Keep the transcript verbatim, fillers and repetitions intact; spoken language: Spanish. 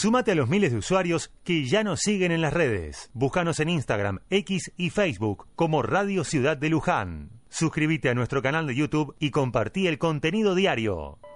Sumate a los miles de usuarios que ya nos siguen en las redes. Búscanos en Instagram, X y Facebook como Radio Ciudad de Luján. Suscríbete a nuestro canal de YouTube y compartí el contenido diario.